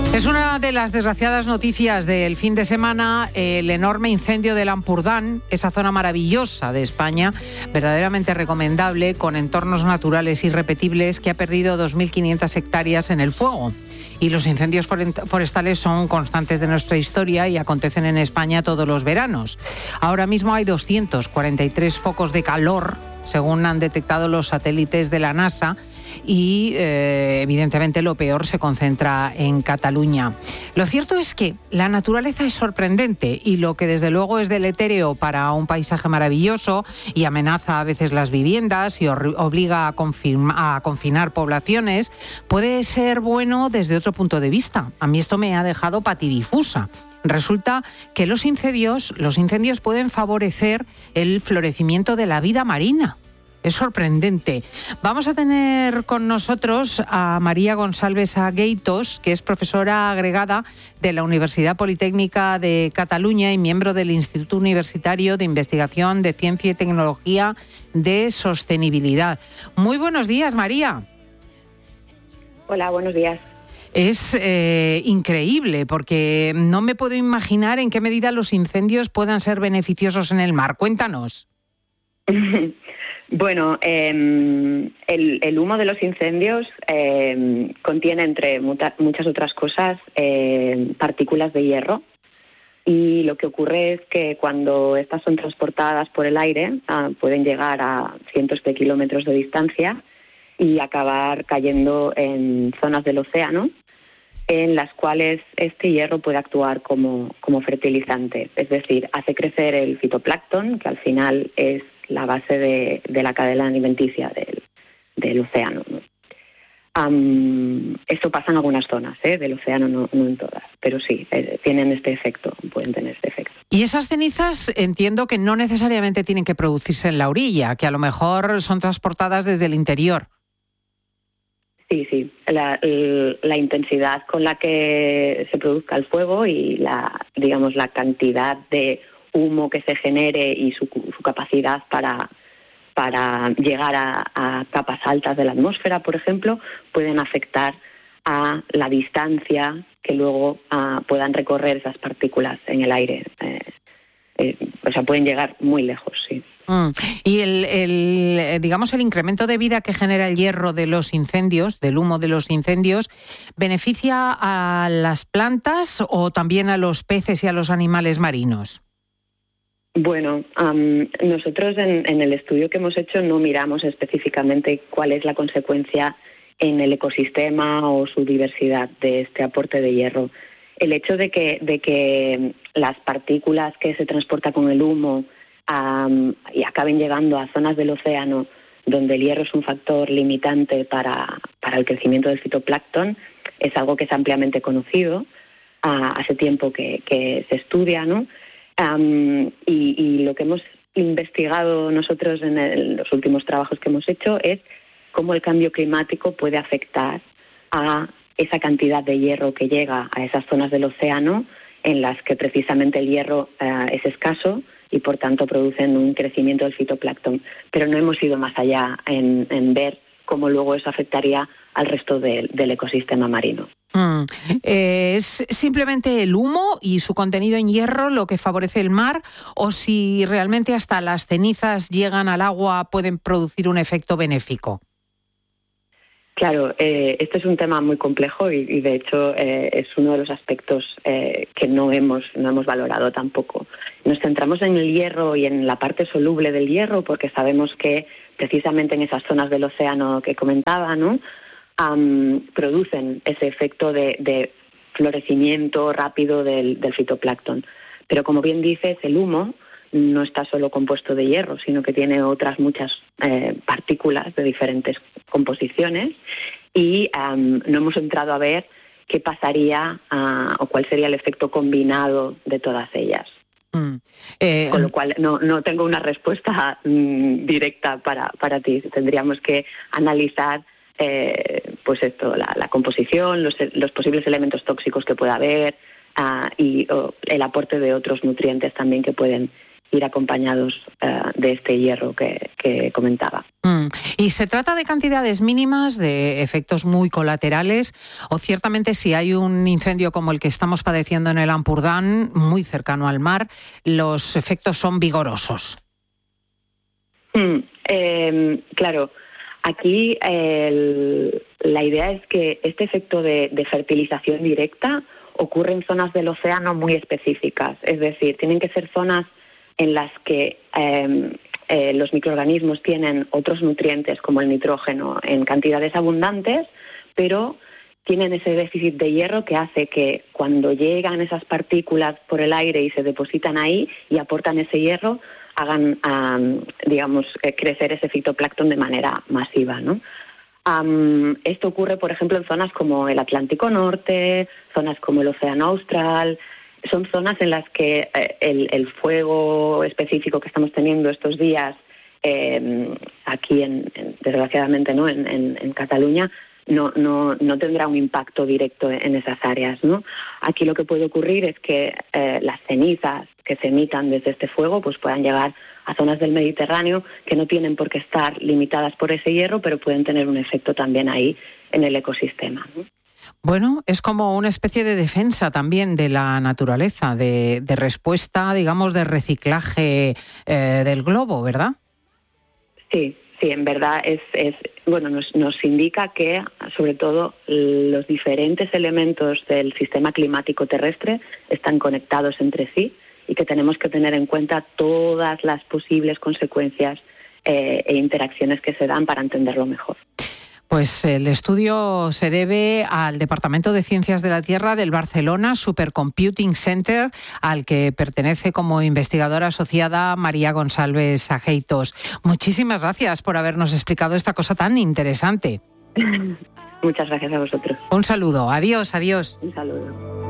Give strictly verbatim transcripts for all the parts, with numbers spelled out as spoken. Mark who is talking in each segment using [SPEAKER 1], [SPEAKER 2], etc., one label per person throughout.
[SPEAKER 1] Es una de las desgraciadas noticias del fin de semana, el enorme incendio del Ampurdán, esa zona maravillosa de España, verdaderamente recomendable, con entornos naturales irrepetibles, que ha perdido dos mil quinientas hectáreas en el fuego. Y los incendios forestales son constantes de nuestra historia y acontecen en España todos los veranos. Ahora mismo hay doscientos cuarenta y tres focos de calor, según han detectado los satélites de la NASA, y eh, evidentemente lo peor se concentra en Cataluña. Lo cierto es que la naturaleza es sorprendente y lo que desde luego es deletérea para un paisaje maravilloso y amenaza a veces las viviendas y obliga a, confirma, a confinar poblaciones, puede ser bueno desde otro punto de vista. A mí esto me ha dejado patidifusa. Resulta que los incendios, los incendios pueden favorecer el florecimiento de la vida marina. Es sorprendente. Vamos a tener con nosotros a María González Agueitos, que es profesora agregada de la Universidad Politécnica de Cataluña y miembro del Instituto Universitario de Investigación de Ciencia y Tecnología de Sostenibilidad. Muy buenos días, María.
[SPEAKER 2] Hola, buenos días.
[SPEAKER 1] Es eh, increíble porque no me puedo imaginar en qué medida los incendios puedan ser beneficiosos en el mar. Cuéntanos.
[SPEAKER 2] Bueno, eh, el, el humo de los incendios eh, contiene, entre muta, muchas otras cosas, eh, partículas de hierro. Y lo que ocurre es que cuando estas son transportadas por el aire, ah, pueden llegar a cientos de kilómetros de distancia y acabar cayendo en zonas del océano, en las cuales este hierro puede actuar como, como fertilizante. Es decir, hace crecer el fitoplancton, que al final es la base de, de la cadena alimenticia del, del océano, ¿no? Um, esto pasa en algunas zonas ¿eh? del océano, no, no en todas, pero sí, eh, tienen este efecto, pueden tener este efecto.
[SPEAKER 1] Y esas cenizas entiendo que no necesariamente tienen que producirse en la orilla, que a lo mejor son transportadas desde el interior.
[SPEAKER 2] Sí, sí, la, la intensidad con la que se produzca el fuego y la, digamos, la cantidad de humo que se genere y su, su capacidad para, para llegar a, a capas altas de la atmósfera, por ejemplo, pueden afectar a la distancia que luego uh, puedan recorrer esas partículas en el aire. Eh, eh, o sea, pueden llegar muy lejos, sí.
[SPEAKER 1] Mm. Y el, el, digamos, el incremento de vida que genera el hierro de los incendios, del humo de los incendios, ¿beneficia a las plantas o también a los peces y a los animales marinos?
[SPEAKER 2] Bueno, um, nosotros en, en el estudio que hemos hecho no miramos específicamente cuál es la consecuencia en el ecosistema o su diversidad de este aporte de hierro. El hecho de que, de que las partículas que se transportan con el humo um, y acaben llegando a zonas del océano donde el hierro es un factor limitante para, para el crecimiento del fitoplancton es algo que es ampliamente conocido. Uh, hace tiempo que, que se estudia, ¿no? Um, y, y lo que hemos investigado nosotros en el, los últimos trabajos que hemos hecho es cómo el cambio climático puede afectar a esa cantidad de hierro que llega a esas zonas del océano en las que precisamente el hierro uh, es escaso y por tanto producen un crecimiento del fitoplancton. Pero no hemos ido más allá en, en ver cómo luego eso afectaría al resto de, del ecosistema marino.
[SPEAKER 1] Mm. ¿Es simplemente el humo y su contenido en hierro lo que favorece el mar o si realmente hasta las cenizas llegan al agua pueden producir un efecto benéfico?
[SPEAKER 2] Claro, eh, este es un tema muy complejo y, y de hecho eh, es uno de los aspectos eh, que no hemos, no hemos valorado tampoco. Nos centramos en el hierro y en la parte soluble del hierro porque sabemos que precisamente en esas zonas del océano que comentaba, ¿no? Um, producen ese efecto de, de florecimiento rápido del, del fitoplancton. Pero como bien dices, el humo no está solo compuesto de hierro, sino que tiene otras muchas eh, partículas de diferentes composiciones y um, no hemos entrado a ver qué pasaría uh, o cuál sería el efecto combinado de todas ellas. Mm. Eh, Con lo cual no, no tengo una respuesta mm, directa para, para ti. Tendríamos que analizar Eh, pues esto, la, la composición, los, los posibles elementos tóxicos que pueda haber uh, y oh, el aporte de otros nutrientes también que pueden ir acompañados uh, de este hierro que, que comentaba.
[SPEAKER 1] Mm. ¿Y se trata de cantidades mínimas, de efectos muy colaterales, o ciertamente si hay un incendio como el que estamos padeciendo en el Ampurdán, muy cercano al mar, los efectos son vigorosos?
[SPEAKER 2] Mm, eh, claro, aquí el, la idea es que este efecto de, de fertilización directa ocurre en zonas del océano muy específicas, es decir, tienen que ser zonas en las que eh, eh, los microorganismos tienen otros nutrientes como el nitrógeno en cantidades abundantes, pero tienen ese déficit de hierro que hace que cuando llegan esas partículas por el aire y se depositan ahí y aportan ese hierro, hagan, um, digamos, eh, crecer ese fitoplancton de manera masiva, ¿no? Um, esto ocurre, por ejemplo, en zonas como el Atlántico Norte, zonas como el Océano Austral. Son zonas en las que eh, el, el fuego específico que estamos teniendo estos días, eh, aquí, en, en, desgraciadamente, ¿no? en, en, en Cataluña, no, no, no tendrá un impacto directo en esas áreas, ¿no? Aquí lo que puede ocurrir es que eh, las cenizas que se emitan desde este fuego pues puedan llegar a zonas del Mediterráneo que no tienen por qué estar limitadas por ese hierro, pero pueden tener un efecto también ahí en el ecosistema, ¿no?
[SPEAKER 1] Bueno, es como una especie de defensa también de la naturaleza, de, de respuesta, digamos, de reciclaje eh, del globo, ¿verdad?
[SPEAKER 2] Sí, sí, en verdad es, es bueno, nos, nos indica que, sobre todo, los diferentes elementos del sistema climático terrestre están conectados entre sí y que tenemos que tener en cuenta todas las posibles consecuencias eh, e interacciones que se dan para entenderlo mejor.
[SPEAKER 1] Pues el estudio se debe al Departamento de Ciencias de la Tierra del Barcelona Supercomputing Center, al que pertenece como investigadora asociada María González Ajeitos. Muchísimas gracias por habernos explicado esta cosa tan interesante.
[SPEAKER 2] Muchas gracias a vosotros.
[SPEAKER 1] Un saludo. Adiós, adiós.
[SPEAKER 2] Un saludo.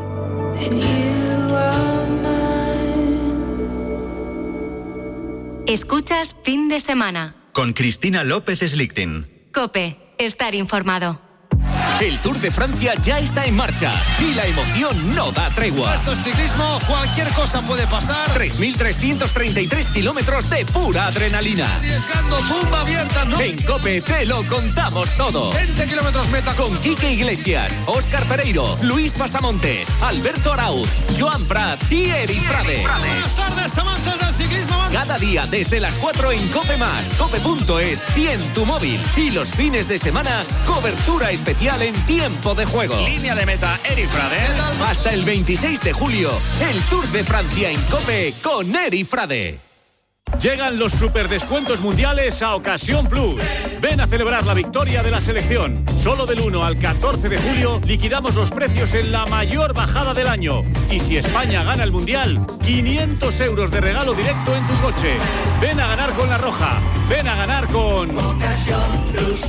[SPEAKER 3] Escuchas Fin de Semana
[SPEAKER 4] con Cristina López Slichting.
[SPEAKER 3] COPE. Estar informado.
[SPEAKER 5] El Tour de Francia ya está en marcha y la emoción no da tregua.
[SPEAKER 6] Esto es ciclismo, cualquier cosa puede pasar.
[SPEAKER 5] tres mil trescientos treinta y tres kilómetros de pura adrenalina.
[SPEAKER 6] Arriesgando, tumba abierta, ¿no?
[SPEAKER 5] En COPE te lo contamos todo.
[SPEAKER 6] veinte kilómetros meta.
[SPEAKER 5] Con Quique Iglesias, Óscar Pereiro, Luis Pasamontes, Alberto Arauz, Joan Prats y Eri Frade.
[SPEAKER 6] Buenas tardes, amantes del ciclismo.
[SPEAKER 5] Cada día desde las cuatro en COPE más, cope punto es y en tu móvil. Y los fines de semana, cobertura especial en tiempo de juego.
[SPEAKER 6] Línea de meta, Eri Frade.
[SPEAKER 5] Hasta el veintiséis de julio, el Tour de Francia en COPE con Eri Frade.
[SPEAKER 7] Llegan los superdescuentos mundiales a Ocasión Plus. Ven a celebrar la victoria de la selección. Solo del uno al catorce de julio liquidamos los precios en la mayor bajada del año. Y si España gana el mundial, quinientos euros de regalo directo en tu coche. Ven a ganar con La Roja. Ven a ganar con Ocasión Plus.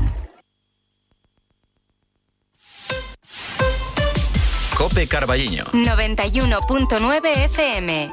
[SPEAKER 4] COPE Carballiño.
[SPEAKER 3] noventa y uno punto nueve F M.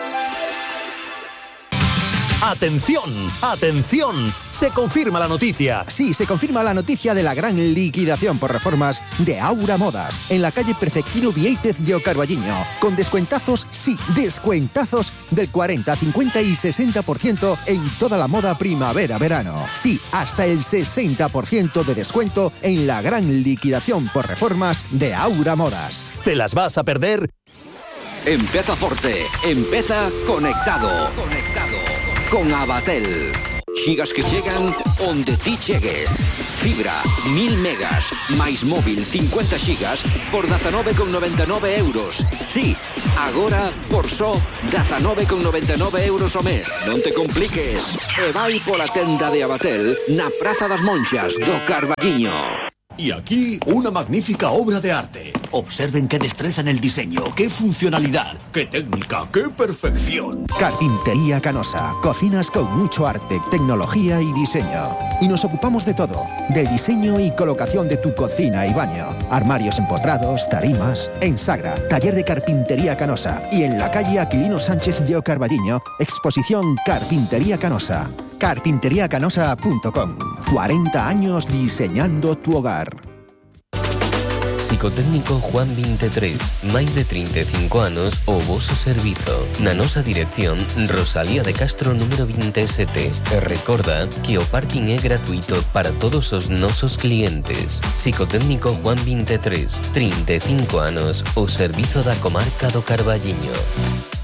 [SPEAKER 8] ¡Atención! ¡Atención! Se confirma la noticia.
[SPEAKER 9] Sí, se confirma la noticia de la gran liquidación por reformas de Aura Modas en la calle Prefectino Viéitez de Carballiño. Con descuentazos, sí, descuentazos del cuarenta, cincuenta y sesenta por ciento en toda la moda primavera-verano. Sí, hasta el sesenta por ciento de descuento en la gran liquidación por reformas de Aura Modas.
[SPEAKER 8] ¿Te las vas a perder?
[SPEAKER 10] Empeza forte, empeza conectado. Conectado con Abatel. Xigas que chegan onde ti chegues. Fibra, mil megas, máis móvil cincuenta xigas por dezanove con noventa e nove euros. Sí, agora por só dezanove con noventa e nove euros o mes. Non te compliques. E vai pola tenda de Abatel na Praza das Monxas do Carballiño.
[SPEAKER 11] Y aquí, una magnífica obra de arte. Observen qué destreza en el diseño, qué funcionalidad, qué técnica, qué perfección.
[SPEAKER 9] Carpintería Canosa. Cocinas con mucho arte, tecnología y diseño. Y nos ocupamos de todo. Del diseño y colocación de tu cocina y baño. Armarios empotrados, tarimas. En Sagra, taller de Carpintería Canosa. Y en la calle Aquilino Sánchez de Carballiño, exposición Carpintería Canosa. carpintería canosa punto com. cuarenta años diseñando tu hogar.
[SPEAKER 12] Psicotécnico Juan veintitrés, máis de treinta e cinco anos o voso servizo. Na nosa dirección, Rosalía de Castro número veintisiete. E recorda que o parking é gratuito para todos os nosos clientes. Psicotécnico Juan veintitrés, treinta e cinco anos, o servizo da comarca do Carballiño.